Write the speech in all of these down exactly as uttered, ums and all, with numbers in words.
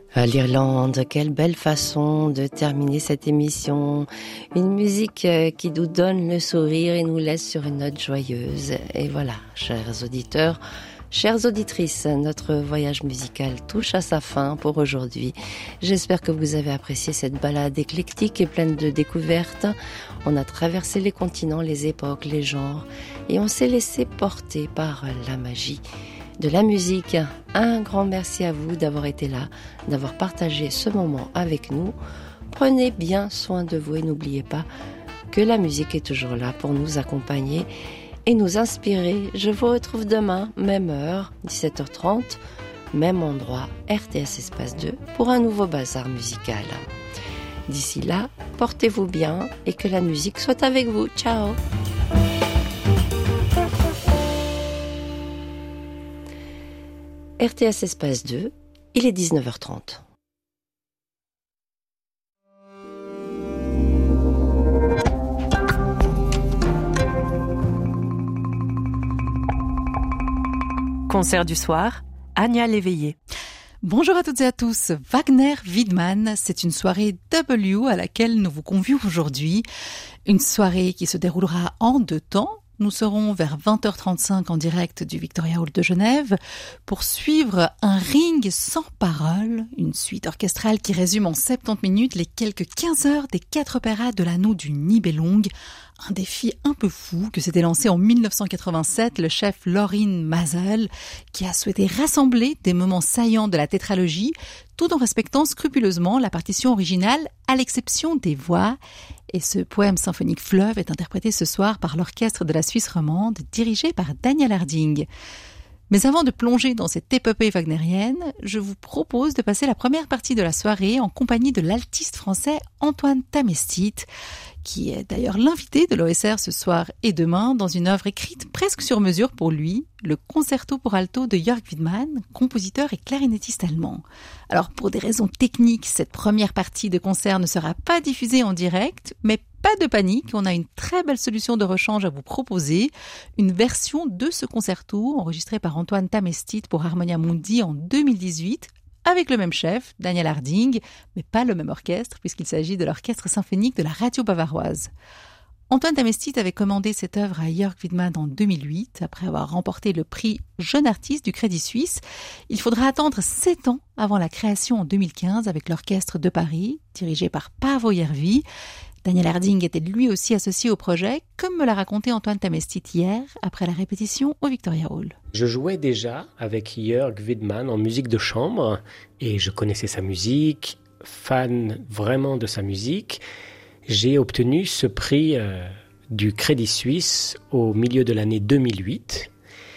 À l'Irlande, quelle belle façon de terminer cette émission. Une musique qui nous donne le sourire et nous laisse sur une note joyeuse. Et voilà, chers auditeurs, chères auditrices, notre voyage musical touche à sa fin pour aujourd'hui. J'espère que vous avez apprécié cette balade éclectique et pleine de découvertes. On a traversé les continents, les époques, les genres et on s'est laissé porter par la magie de la musique. Un grand merci à vous d'avoir été là, d'avoir partagé ce moment avec nous. Prenez bien soin de vous et n'oubliez pas que la musique est toujours là pour nous accompagner et nous inspirer. Je vous retrouve demain, même heure, dix-sept heures trente, même endroit, R T S Espace deux, pour un nouveau bazar musical. D'ici là, portez-vous bien et que la musique soit avec vous. Ciao! R T S Espace deux, il est dix-neuf heures trente. Concert du soir, Anya Léveillé. Bonjour à toutes et à tous. Wagner Wiedmann, c'est une soirée W à laquelle nous vous convions aujourd'hui. Une soirée qui se déroulera en deux temps. Nous serons vers vingt heures trente-cinq en direct du Victoria Hall de Genève pour suivre un ring sans parole, une suite orchestrale qui résume en soixante-dix minutes les quelques quinze heures des quatre opéras de l'anneau du Nibelung. Un défi un peu fou que s'était lancé en dix-neuf cent quatre-vingt-sept le chef Lorin Maazel, qui a souhaité rassembler des moments saillants de la tétralogie tout en respectant scrupuleusement la partition originale à l'exception des voix. Et ce poème symphonique fleuve est interprété ce soir par l'orchestre de la Suisse romande dirigé par Daniel Harding. Mais avant de plonger dans cette épopée wagnérienne, je vous propose de passer la première partie de la soirée en compagnie de l'altiste français Antoine Tamestit, qui est d'ailleurs l'invité de l'O S R ce soir et demain dans une œuvre écrite presque sur mesure pour lui, le concerto pour alto de Jörg Wiedmann, compositeur et clarinettiste allemand. Alors pour des raisons techniques, cette première partie de concert ne sera pas diffusée en direct, mais pas de panique, on a une très belle solution de rechange à vous proposer, une version de ce concerto enregistré par Antoine Tamestit pour Harmonia Mundi en deux mille dix-huit, avec le même chef, Daniel Harding, mais pas le même orchestre, puisqu'il s'agit de l'orchestre symphonique de la radio bavaroise. Antoine Tamestit avait commandé cette œuvre à Jörg Wiedmann en deux mille huit, après avoir remporté le prix Jeune Artiste du Crédit Suisse. Il faudra attendre sept ans avant la création en deux mille quinze avec l'orchestre de Paris, dirigé par Paavo Järvi. Daniel Harding était lui aussi associé au projet, comme me l'a raconté Antoine Tamestit hier, après la répétition au Victoria Hall. Je jouais déjà avec Jörg Wiedmann en musique de chambre, et je connaissais sa musique, fan vraiment de sa musique. J'ai obtenu ce prix euh, du Crédit Suisse au milieu de l'année deux mille huit,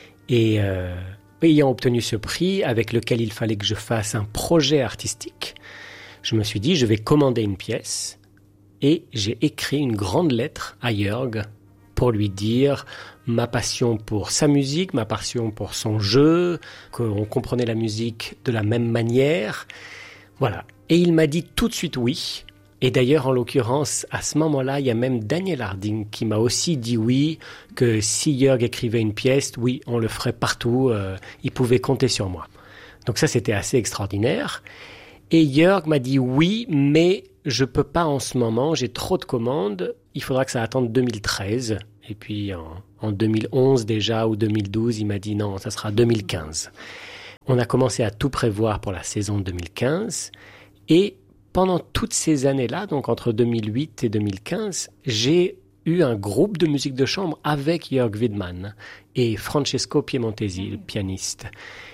et euh, ayant obtenu ce prix avec lequel il fallait que je fasse un projet artistique, je me suis dit je vais commander une pièce. Et j'ai écrit une grande lettre à Jörg pour lui dire ma passion pour sa musique, ma passion pour son jeu, qu'on comprenait la musique de la même manière. Voilà. Et il m'a dit tout de suite oui. Et d'ailleurs, en l'occurrence, à ce moment-là, il y a même Daniel Harding qui m'a aussi dit oui, que si Jörg écrivait une pièce, oui, on le ferait partout. Euh, il pouvait compter sur moi. Donc ça, c'était assez extraordinaire. Et Jörg m'a dit oui, mais je peux pas en ce moment, j'ai trop de commandes, il faudra que ça attende deux mille treize. Et puis en, en deux mille onze déjà, ou deux mille douze, il m'a dit non, ça sera deux mille quinze. On a commencé à tout prévoir pour la saison deux mille quinze. Et pendant toutes ces années-là, donc entre deux mille huit et deux mille quinze, j'ai eu un groupe de musique de chambre avec Jörg Wiedmann et Francesco Piemontesi, le pianiste.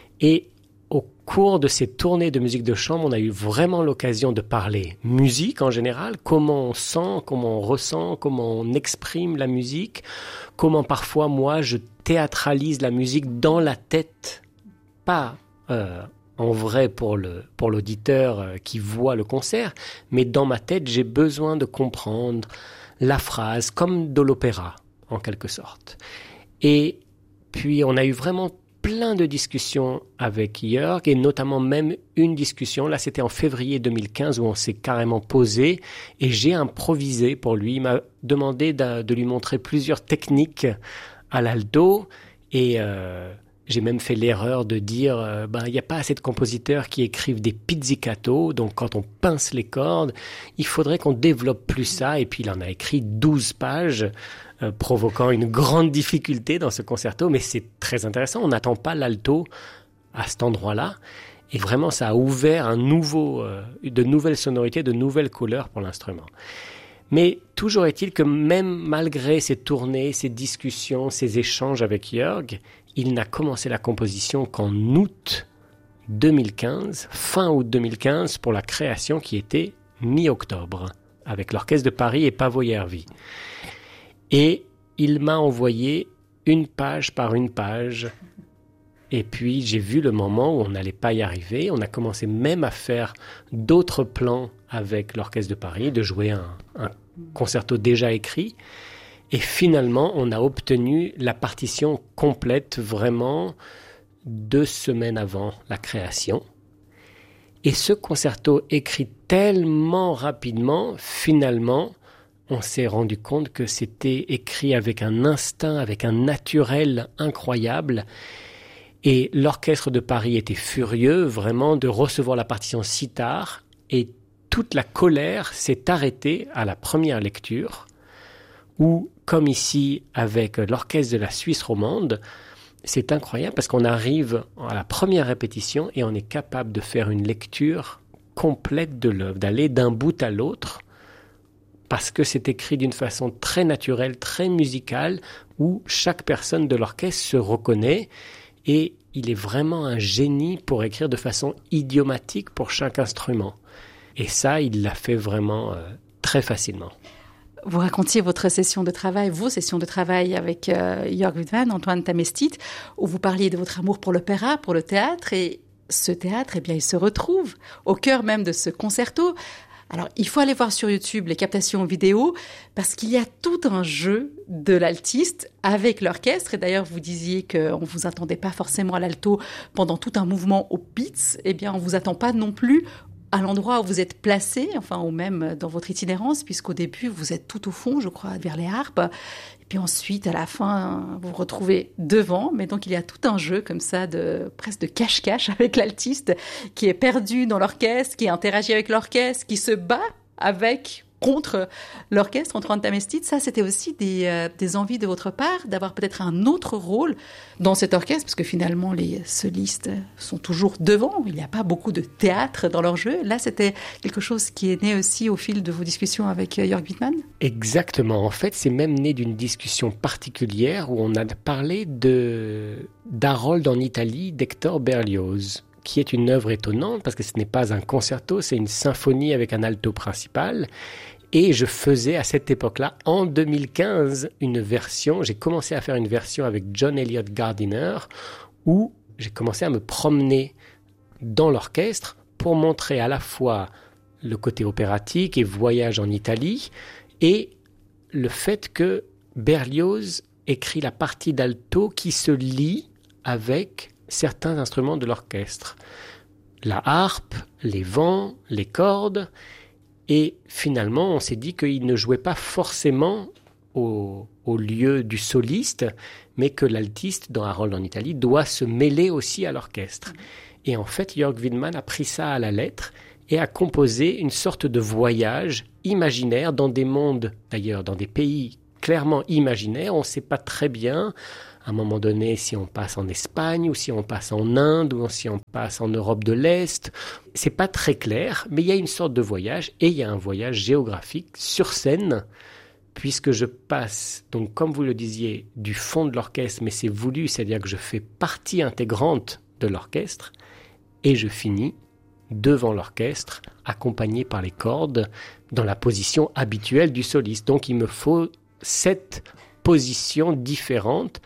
Et au cours de ces tournées de musique de chambre, on a eu vraiment l'occasion de parler musique en général, comment on sent, comment on ressent, comment on exprime la musique, comment parfois moi je théâtralise la musique dans la tête, pas euh, en vrai pour le pour l'auditeur euh, qui voit le concert, mais dans ma tête j'ai besoin de comprendre la phrase comme de l'opéra en quelque sorte. Et puis on a eu vraiment plein de discussions avec Jörg, et notamment même une discussion, là c'était en février deux mille quinze, où on s'est carrément posé, et j'ai improvisé pour lui. Il m'a demandé de, de lui montrer plusieurs techniques à l'alto, et euh, J'ai même fait l'erreur de dire euh, ben, il n'y a pas assez de compositeurs qui écrivent des pizzicato, donc quand on pince les cordes, il faudrait qu'on développe plus ça. Et puis il en a écrit douze pages, euh, provoquant une grande difficulté dans ce concerto, mais c'est très intéressant. On n'attend pas l'alto à cet endroit-là. Et vraiment, ça a ouvert un nouveau, euh, de nouvelles sonorités, de nouvelles couleurs pour l'instrument. Mais toujours est-il que même malgré ces tournées, ces discussions, ces échanges avec Jörg, il n'a commencé la composition qu'en août deux mille quinze, fin août deux mille quinze, pour la création qui était mi-octobre, avec l'Orchestre de Paris et Paavo Järvi. Et il m'a envoyé une page par une page. Et puis j'ai vu le moment où on n'allait pas y arriver. On a commencé même à faire d'autres plans avec l'Orchestre de Paris, de jouer un, un concerto déjà écrit. Et finalement, on a obtenu la partition complète vraiment deux semaines avant la création. Et ce concerto écrit tellement rapidement, finalement, on s'est rendu compte que c'était écrit avec un instinct, avec un naturel incroyable. Et l'Orchestre de Paris était furieux vraiment de recevoir la partition si tard. Et toute la colère s'est arrêtée à la première lecture, où, comme ici avec l'Orchestre de la Suisse romande, c'est incroyable parce qu'on arrive à la première répétition et on est capable de faire une lecture complète de l'œuvre, d'aller d'un bout à l'autre, parce que c'est écrit d'une façon très naturelle, très musicale, où chaque personne de l'orchestre se reconnaît. Et il est vraiment un génie pour écrire de façon idiomatique pour chaque instrument. Et ça, il l'a fait vraiment euh, très facilement. Vous racontiez votre session de travail, vos sessions de travail avec euh, Jörg Widmann, Antoine Tamestit, où vous parliez de votre amour pour l'opéra, pour le théâtre. Et ce théâtre, eh bien, il se retrouve au cœur même de ce concerto. Alors, il faut aller voir sur YouTube les captations vidéo parce qu'il y a tout un jeu de l'altiste avec l'orchestre. Et d'ailleurs, vous disiez qu'on ne vous attendait pas forcément à l'alto pendant tout un mouvement au Pitz. Eh bien, on ne vous attend pas non plus à l'endroit où vous êtes placé, enfin, ou même dans votre itinérance, puisqu'au début, vous êtes tout au fond, je crois, vers les harpes. Et puis ensuite, à la fin, vous vous retrouvez devant. Mais donc, il y a tout un jeu comme ça, de presque de cache-cache avec l'altiste qui est perdu dans l'orchestre, qui interagit avec l'orchestre, qui se bat avec... contre l'orchestre, Antoine Tamestit. Ça, c'était aussi des, euh, des envies de votre part d'avoir peut-être un autre rôle dans cet orchestre, parce que finalement, les solistes sont toujours devant. Il n'y a pas beaucoup de théâtre dans leur jeu. Là, c'était quelque chose qui est né aussi au fil de vos discussions avec Jörg Widmann. Exactement. En fait, c'est même né d'une discussion particulière où on a parlé de d'Harold en Italie d'Hector Berlioz, qui est une œuvre étonnante parce que ce n'est pas un concerto, c'est une symphonie avec un alto principal. Et je faisais à cette époque-là, en deux mille quinze, une version, j'ai commencé à faire une version avec John Eliot Gardiner, où j'ai commencé à me promener dans l'orchestre pour montrer à la fois le côté opératique et voyage en Italie, et le fait que Berlioz écrit la partie d'alto qui se lie avec certains instruments de l'orchestre. La harpe, les vents, les cordes. Et finalement, on s'est dit qu'il ne jouait pas forcément au, au lieu du soliste, mais que l'altiste, dans Harold en Italie, doit se mêler aussi à l'orchestre. Et en fait, Jörg Widmann a pris ça à la lettre et a composé une sorte de voyage imaginaire dans des mondes, d'ailleurs, dans des pays clairement imaginaires. On ne sait pas très bien, à un moment donné, si on passe en Espagne, ou si on passe en Inde, ou si on passe en Europe de l'Est. C'est pas très clair, mais il y a une sorte de voyage, et il y a un voyage géographique sur scène, puisque je passe, donc comme vous le disiez, du fond de l'orchestre, mais c'est voulu, c'est-à-dire que je fais partie intégrante de l'orchestre, et je finis devant l'orchestre, accompagné par les cordes, dans la position habituelle du soliste. Donc il me faut sept positions différentes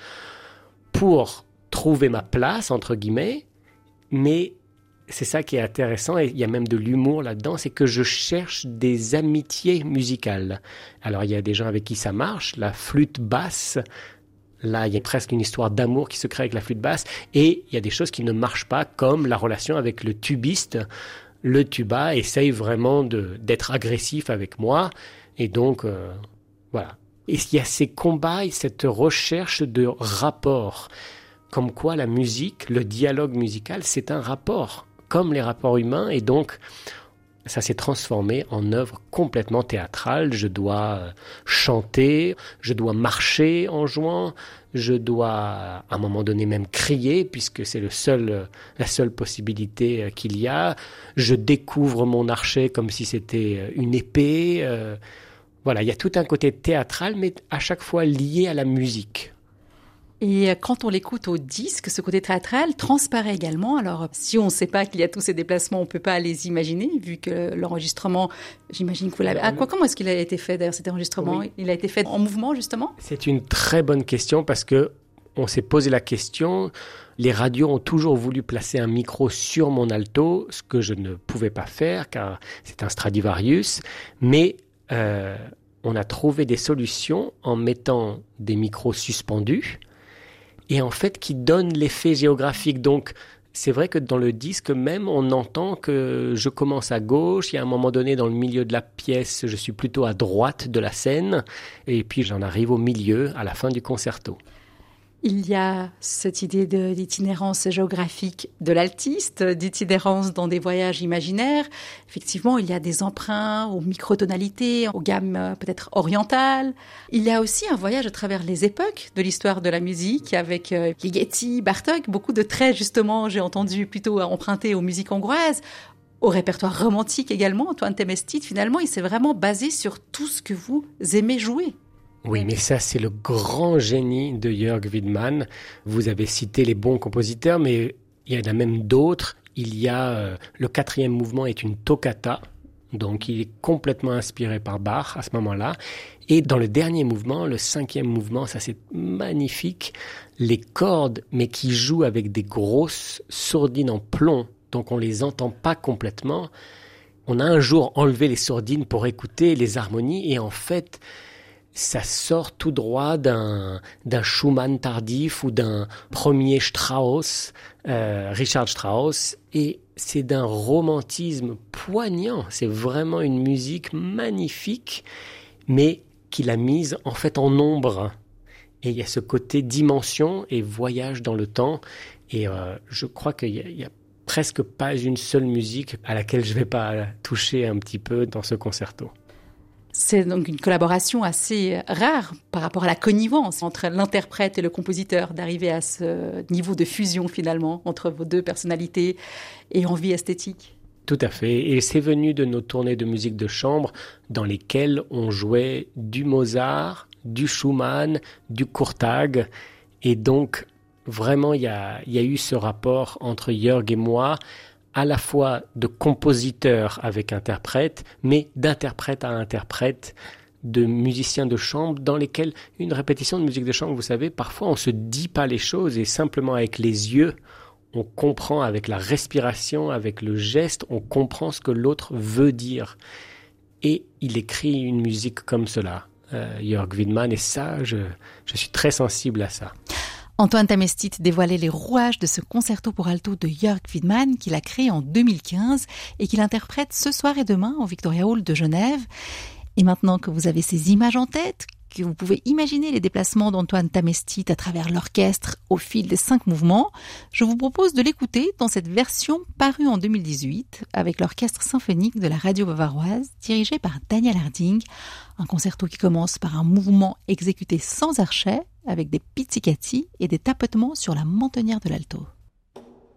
pour trouver ma place, entre guillemets, mais c'est ça qui est intéressant, et il y a même de l'humour là-dedans, c'est que je cherche des amitiés musicales. Alors il y a des gens avec qui ça marche, la flûte basse, là il y a presque une histoire d'amour qui se crée avec la flûte basse, et il y a des choses qui ne marchent pas, comme la relation avec le tubiste. Le tuba essaye vraiment de, d'être agressif avec moi, et donc euh, voilà. Et il y a ces combats et cette recherche de rapport. comme quoi la musique, le dialogue musical, c'est un rapport, comme les rapports humains, et donc ça s'est transformé en œuvre complètement théâtrale. Je dois chanter, je dois marcher en jouant, je dois à un moment donné même crier, puisque c'est le seul, la seule possibilité qu'il y a. Je découvre mon archet comme si c'était une épée. Euh, voilà, il y a tout un côté théâtral, mais à chaque fois lié à la musique. Et quand on l'écoute au disque, ce côté théâtral transparaît également. Alors, si on ne sait pas qu'il y a tous ces déplacements, on ne peut pas les imaginer, vu que l'enregistrement, j'imagine que vous l'avez... Ah, quoi, comment est-ce qu'il a été fait, d'ailleurs, cet enregistrement ? Oui. Il a été fait en mouvement, justement ? C'est une très bonne question, parce que on s'est posé la question. Les radios ont toujours voulu placer un micro sur mon alto, ce que je ne pouvais pas faire, car c'est un Stradivarius. Mais euh, on a trouvé des solutions en mettant des micros suspendus, et en fait qui donne l'effet géographique. Donc c'est vrai que dans le disque même, on entend que je commence à gauche, il y a un moment donné dans le milieu de la pièce, je suis plutôt à droite de la scène, et puis j'en arrive au milieu à la fin du concerto. Il y a cette idée de, d'itinérance géographique de l'altiste, d'itinérance dans des voyages imaginaires. Effectivement, il y a des emprunts aux microtonalités, aux gammes peut-être orientales. Il y a aussi un voyage à travers les époques de l'histoire de la musique avec euh, Ligeti, Bartók, beaucoup de traits justement, j'ai entendu, plutôt empruntés aux musiques hongroises, au répertoire romantique également. Antoine Temestit, finalement, il s'est vraiment basé sur tout ce que vous aimez jouer. Oui, mais ça, c'est le grand génie de Jörg Widmann. Vous avez cité les bons compositeurs, mais il y en a même d'autres. Il y a euh, le quatrième mouvement est une toccata, donc il est complètement inspiré par Bach à ce moment-là. Et dans le dernier mouvement, le cinquième mouvement, ça c'est magnifique. Les cordes, mais qui jouent avec des grosses sourdines en plomb, donc on les entend pas complètement. On a un jour enlevé les sourdines pour écouter les harmonies, et en fait, ça sort tout droit d'un, d'un Schumann tardif ou d'un premier Strauss, euh, Richard Strauss, et c'est d'un romantisme poignant. C'est vraiment une musique magnifique, mais qu'il a mise en fait en ombre. Et il y a ce côté dimension et voyage dans le temps, et euh, je crois qu'il y a, il y a presque pas une seule musique à laquelle je vais pas toucher un petit peu dans ce concerto. C'est donc une collaboration assez rare par rapport à la connivence entre l'interprète et le compositeur, d'arriver à ce niveau de fusion finalement entre vos deux personnalités et envie esthétique. Tout à fait, et c'est venu de nos tournées de musique de chambre dans lesquelles on jouait du Mozart, du Schumann, du Kurtág, et donc vraiment il y a, il y a eu ce rapport entre Jörg et moi, à la fois de compositeur avec interprète, mais d'interprète à interprète, de musiciens de chambre, dans lesquels une répétition de musique de chambre, vous savez, parfois on se dit pas les choses, et simplement avec les yeux, on comprend, avec la respiration, avec le geste, on comprend ce que l'autre veut dire. Et il écrit une musique comme cela, euh, Jörg Widmann, et ça, je, je suis très sensible à ça. Antoine Temestit dévoilait les rouages de ce concerto pour alto de Jörg Widmann qu'il a créé en deux mille quinze et qu'il interprète ce soir et demain au Victoria Hall de Genève. Et maintenant que vous avez ces images en tête, que vous pouvez imaginer les déplacements d'Antoine Temestit à travers l'orchestre au fil des cinq mouvements, je vous propose de l'écouter dans cette version parue en deux mille dix-huit avec l'orchestre symphonique de la radio bavaroise dirigé par Daniel Harding. Un concerto qui commence par un mouvement exécuté sans archet avec des pizzicati et des tapotements sur la mentonnière de l'alto.